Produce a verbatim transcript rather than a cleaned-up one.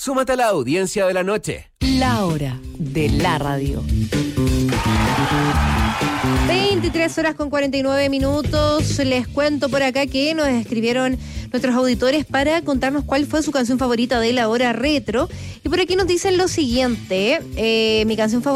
Súmate a la audiencia de la noche. La hora de la radio. veintitrés horas con cuarenta y nueve minutos. Les cuento por acá que nos escribieron nuestros auditores para contarnos cuál fue su canción favorita de la hora retro. Y por aquí nos dicen lo siguiente. Eh, mi canción favorita